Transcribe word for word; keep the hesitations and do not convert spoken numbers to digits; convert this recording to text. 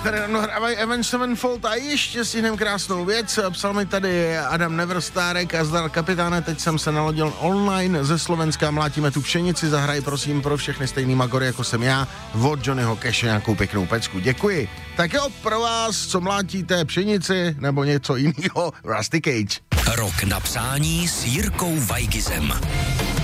ráno hrávají Avenged Sevenfold a ještě si jdem krásnou věc. Psal mi tady Adam Neverstárek a zdar kapitáne, teď jsem se nalodil online ze Slovenska, mlátíme tu pšenici, zahraj prosím pro všechny stejný magory, jako jsem já, od Johnnyho Cashe nějakou pěknou pecku. Děkuji. Tak jo, pro vás, co mlátíte pšenici nebo něco jiného, Rusty Cage. Rok na přání s Jirkou Weigizem.